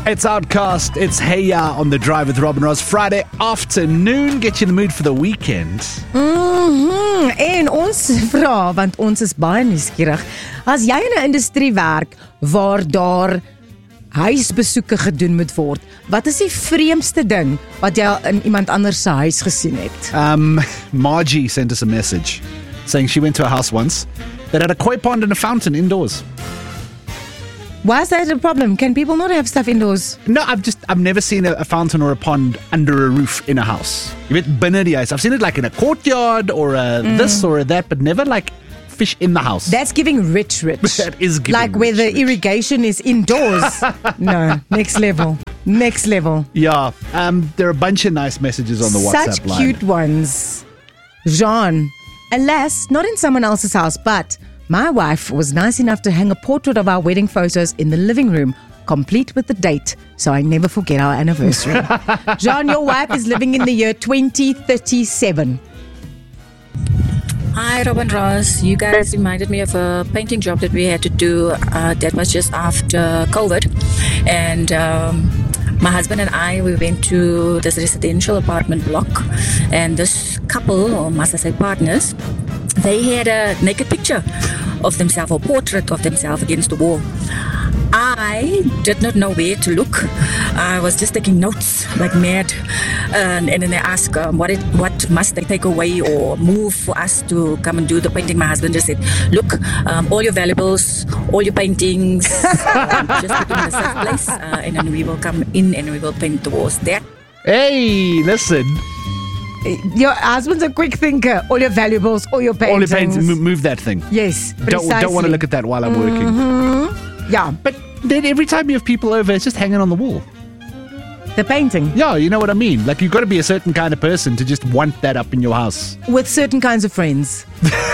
It's Outcast, it's Hey Ya on The Drive with Robin Ross. Friday afternoon, get you in the mood for the weekend. En ons vra, want ons is baie nuuskierig. As jy in 'n industrie werk waar daar huisbesoeke gedoen moet word, wat is die vreemdste ding wat jy in iemand anders se huis gesien het? Margie sent us a message saying she went to a house once that had a koi pond and a fountain indoors. Why is that a problem? Can people not have stuff indoors? No, I've never seen a fountain or a pond under a roof in a house. You weet binne die huis. I've seen it like in a courtyard or this or that, but never like fish in the house. That's giving rich. That is giving like where the rich. irrigation is indoors. No, next level. Next level. Yeah, there are a bunch of nice messages on the WhatsApp Such line. cute ones. Jean, alas, not in someone else's house, but my wife was nice enough to hang a portrait of our wedding photos in the living room, complete with the date, so I never forget our anniversary. Jean, your wife is living in the year 2037. Hi, Robin Ross. You guys reminded me of a painting job that we had to do that was just after COVID. And my husband and I, we went to this residential apartment block. And this couple, or must I say partners, they had a naked picture of themselves, or portrait of themselves against the wall. I did not know where to look. I was just taking notes like mad. And then they asked what must they take away or move for us to come and do the painting. My husband just said, look, all your valuables, all your paintings, just put them in a safe place, and then we will come in and we will paint the walls. That. Hey, listen. Your husband's a quick thinker. All your valuables, all your paintings. All your paintings, move that thing. Yes, Don't want to look at that while I'm working. Yeah. But then every time you have people over, it's just hanging on the wall. The painting. Yeah, you know what I mean? Like, you've got to be a certain kind of person to just want that up in your house. With certain kinds of friends.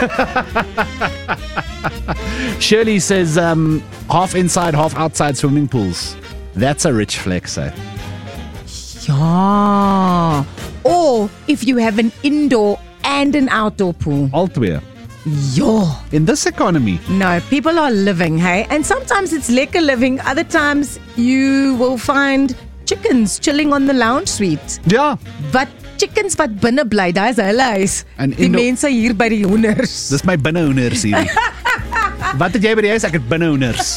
Shirley says, half inside, half outside swimming pools. That's a rich flex, eh? Yeah. Or if you have an indoor and an outdoor pool. Altweer. Yeah. In this economy. No, people are living, hey? And sometimes it's lekker living. Other times you will find chickens chilling on the lounge suite. Ja. Wat chickens wat binne bly, daai is hulle huis. En Die mense hier by die hoenders. Dis my binnehoenders hierdie. Wat het jy by die huis? Ek het binnehoenders.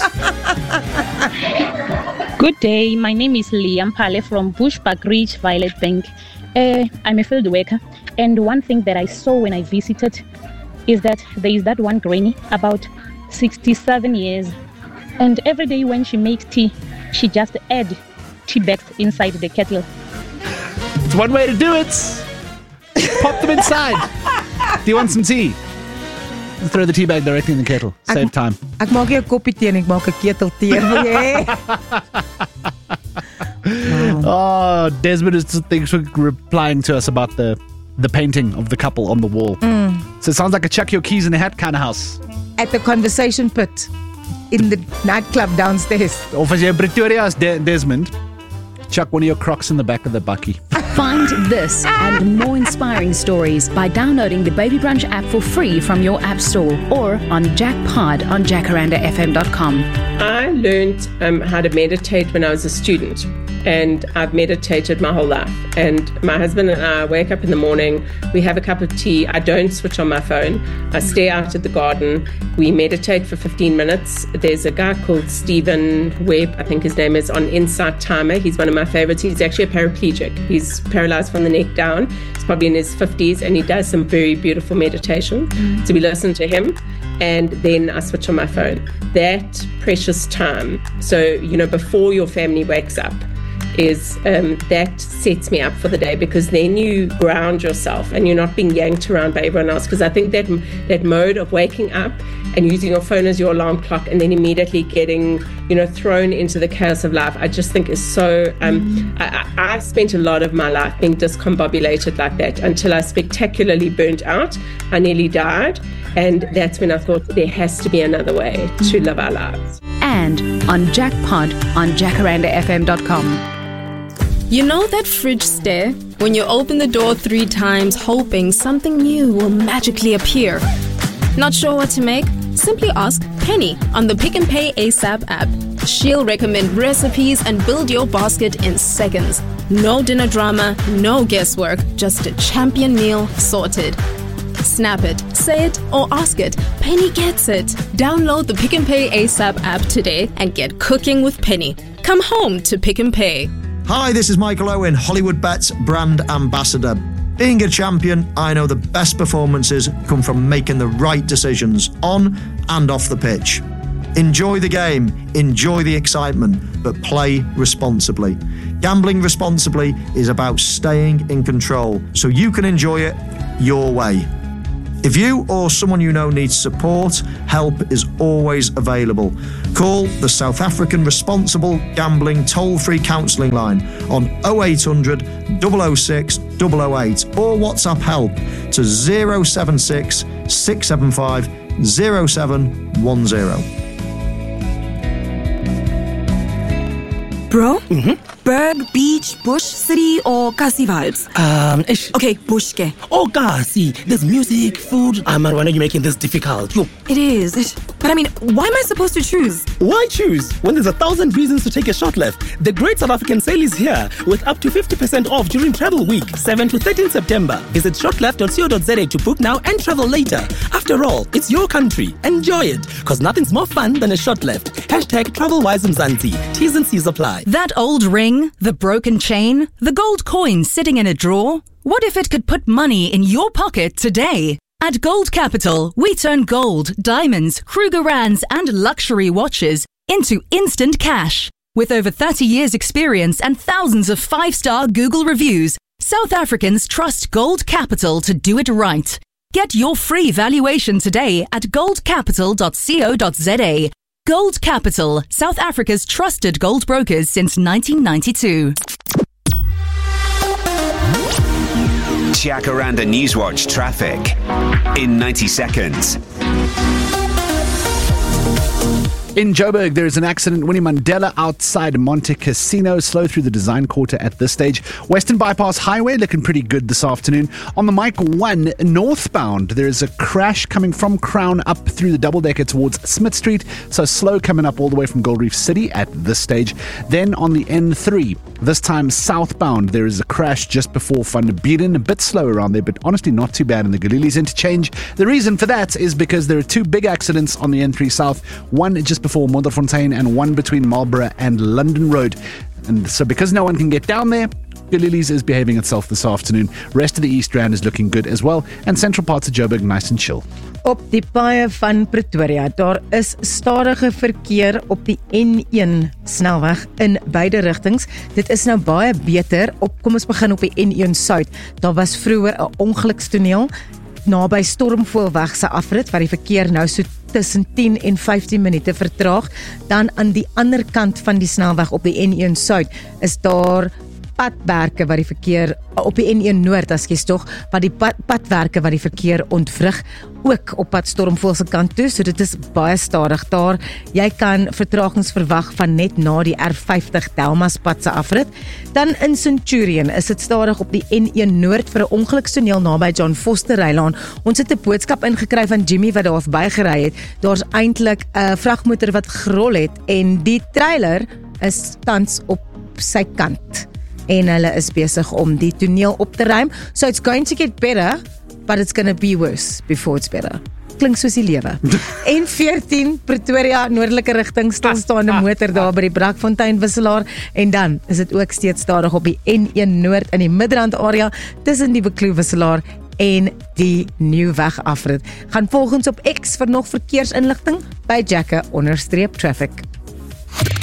Good day, my name is Liam Pale from Bushbuck Ridge Violet Bank. I'm a field worker, and one thing that I saw when I visited is that there is that one granny, about 67 years, and every day when she makes tea, she just adds tea bags inside the kettle. It's one way to do it. Pop them inside. Do you want some tea? Throw the tea bag directly in the kettle. Save time. Ek maak nie 'n koppie tee nie, ek maak 'n ketel tee. Wil jy? Oh, Desmond is thanks for replying to us about the painting of the couple on the wall. So it sounds like a chuck your keys in the hat kind of house. At the conversation pit in the nightclub downstairs. Of as jy in Pretoria is Desmond, chuck one of your Crocs in the back of the bakkie. Find this and more inspiring stories by downloading the Baby Brunch app for free from your app store or on Jackpod on jacarandafm.com. I learned how to meditate when I was a student, and I've meditated my whole life. And my husband and I wake up in the morning, we have a cup of tea, I don't switch on my phone, I stay out at the garden, we meditate for 15 minutes. There's a guy called Stephen Webb, I think his name is, on Insight Timer. He's one of my favorites. He's actually a paraplegic. He's paralyzed from the neck down. He's probably in his 50s, and he does some very beautiful meditation. So we listen to him, and then I switch on my phone. That precious time, so, you know, before your family wakes up, is that sets me up for the day, because then you ground yourself and you're not being yanked around by everyone else. Because I think that mode of waking up and using your phone as your alarm clock and then immediately getting, you know, thrown into the chaos of life, I just think is so I spent a lot of my life being discombobulated like that until I spectacularly burnt out. I nearly died, and that's when I thought there has to be another way to live our lives. And on Jackpod on jacarandafm.com. You know that fridge stare? When you open the door 3 times hoping something new will magically appear. Not sure what to make? Simply ask Penny on the Pick and Pay ASAP app. She'll recommend recipes and build your basket in seconds. No dinner drama, no guesswork, just a champion meal sorted. Snap it, say it, or ask it. Penny gets it. Download the Pick n Pay ASAP app today and get cooking with Penny. Come home to Pick n Pay. Hi, this is Michael Owen, Hollywood Bets brand ambassador. Being a champion, I know the best performances come from making the right decisions on and off the pitch. Enjoy the game, enjoy the excitement, but play responsibly. Gambling responsibly is about staying in control so you can enjoy it your way. If you or someone you know needs support, help is always available. Call the South African Responsible Gambling Toll-Free Counselling Line on 0800 006 008 or WhatsApp help to 076 675 0710. Bro? Berg, beach, bush, city or Kasi vibes? Okay, bush ke. Oh, Kasi, there's music, food. Man, why are you making this difficult? Yo. It is. But I mean, why am I supposed to choose? Why choose when there's 1,000 reasons to take a shot left? The Great South African Sale is here with up to 50% off during Travel Week, 7 to 13 September. Visit shotleft.co.za to book now and travel later. After all, it's your country. Enjoy it, because nothing's more fun than a shot left. #TravelWiseMzansi. T's and C's apply. That old ring, the broken chain, the gold coin sitting in a drawer. What if it could put money in your pocket today? At Gold Capital, we turn gold, diamonds, Krugerrands and luxury watches into instant cash. With over 30 years experience and thousands of 5-star Google reviews, South Africans trust Gold Capital to do it right. Get your free valuation today at goldcapital.co.za. Gold Capital, South Africa's trusted gold brokers since 1992. Jacaranda Newswatch traffic in 90 seconds. In Joburg, there is an accident. Winnie Mandela outside Monte Casino. Slow through the design quarter at this stage. Western Bypass Highway looking pretty good this afternoon. On the Mike 1 northbound, there is a crash coming from Crown up through the double-decker towards Smith Street. So slow coming up all the way from Gold Reef City at this stage. Then on the N3, this time southbound, there is a crash just before Van der Bieden. A bit slow around there, but honestly not too bad in the Galilees interchange. The reason for that is because there are two big accidents on the N3 South. One just before Modderfontein and one between Marlborough and London Road. And so because no one can get down there, Galilees is behaving itself this afternoon. Rest of the East Rand is looking good as well. And central parts of Joburg nice and chill. Op die paaie van Pretoria, daar is stadige verkeer op die N1 snelweg in beide rigtings. Dit is nou baie beter. Kom ons begin op die N1 Suid. Daar was vroeër 'n ongelukstoneel naby Stormvoelweg se afrit waar die verkeer nou so tussen 10 en 15 minute vertraag. Dan aan die ander kant van die snelweg op die N1 Suid is daar padwerke wat die verkeer op die N1 Noord, wat die padwerke wat die verkeer ontwrig, ook op pad Stormvoel se kant toe, so dit is baie stadig daar. Jy kan vertragings verwag van net na die R50 Delmas pad se afrit. Dan in Centurion is dit stadig op die N1 Noord vir 'n ongelukstoneel naby John Foster Rylaan. Ons het 'n boodskap ingekry van Jimmy wat daar verby gery het. Daar's eintlik 'n vragmotor wat gerol het en die trailer is tans op sy kant. En hulle is besig om die toneel op te ruim. So it's going to get better, but it's going to be worse before it's better. Klink soos die lewe. N14 Pretoria noordelike rigting, stilstaande motor daar by die Brakfontein wisselaar en dan is dit ook steeds stadig op die N1 Noord in die Midrand area tussen die Bekloof wisselaar en die Nieuwweg afrit. Gaan volgens op X vir nog verkeersinligting by Jacka_traffic.